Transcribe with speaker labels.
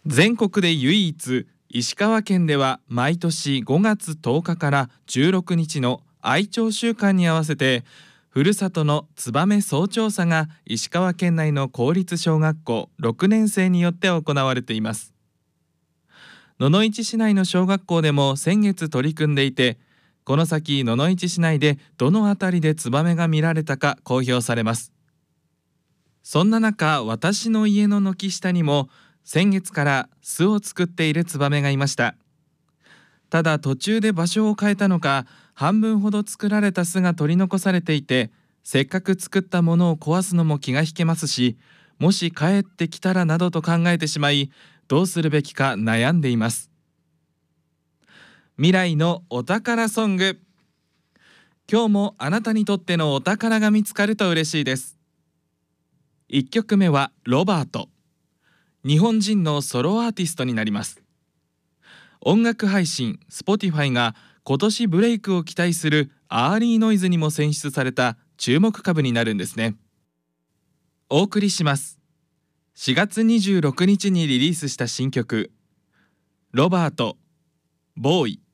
Speaker 1: 全国で唯一、石川県では毎年5月10日から16日の愛鳥週間に合わせて、ふるさとのツバメ総調査が石川県内の公立小学校6年生によって行われています。野々市市内の小学校でも先月取り組んでいて、この先野々市市内でどのあたりでツバメが見られたか公表されます。そんな中、私の家の軒下にも先月から巣を作っているツバメがいました。ただ途中で場所を変えたのか、半分ほど作られた巣が取り残されていて、せっかく作ったものを壊すのも気が引けますし、もし帰ってきたらなどと考えてしまい、どうするべきか悩んでいます。未来のお宝ソング。今日もあなたにとってのお宝が見つかると嬉しいです。1曲目はロバート。日本人のソロアーティストになります。音楽配信 Spotify が今年ブレイクを期待するアーリーノイズにも選出された注目株になるんですね。お送りします。4月26日にリリースした新曲、ロバート、ボーイ。